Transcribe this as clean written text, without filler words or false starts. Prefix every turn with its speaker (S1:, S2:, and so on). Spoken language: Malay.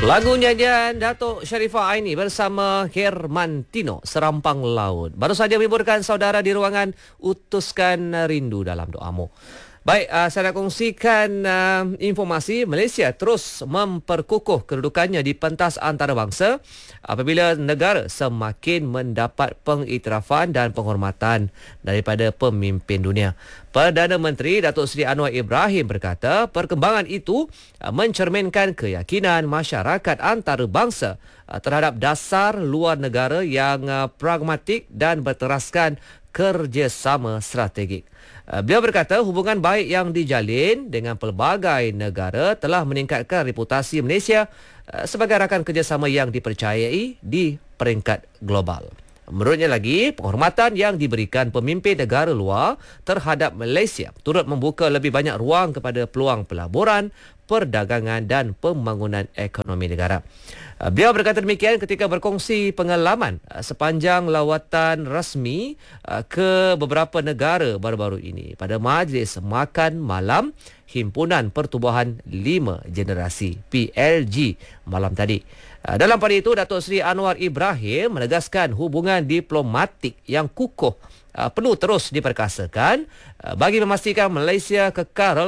S1: Lagu nyanyian Datuk Sharifah Aini bersama Hermantino, Serampang Laut. Baru saja menghiburkan saudara di ruangan Utuskan Rindu dalam Doamu. Baik, saya nak kongsikan informasi. Malaysia terus memperkukuh kedudukannya di pentas antarabangsa apabila negara semakin mendapat pengiktirafan dan penghormatan daripada pemimpin dunia. Perdana Menteri Datuk Seri Anwar Ibrahim berkata perkembangan itu mencerminkan keyakinan masyarakat antarabangsa terhadap dasar luar negara yang pragmatik dan berteraskan kerjasama strategik. Beliau berkata hubungan baik yang dijalin dengan pelbagai negara telah meningkatkan reputasi Malaysia sebagai rakan kerjasama yang dipercayai di peringkat global. Menurutnya lagi, penghormatan yang diberikan pemimpin negara luar terhadap Malaysia turut membuka lebih banyak ruang kepada peluang pelaburan, perdagangan dan pembangunan ekonomi negara. Beliau berkata demikian ketika berkongsi pengalaman sepanjang lawatan rasmi ke beberapa negara baru-baru ini pada Majlis Makan Malam Himpunan Pertubuhan 5 Generasi PLG malam tadi. Dalam pada itu, Datuk Seri Anwar Ibrahim menegaskan hubungan diplomatik yang kukuh perlu terus diperkasakan bagi memastikan Malaysia kekal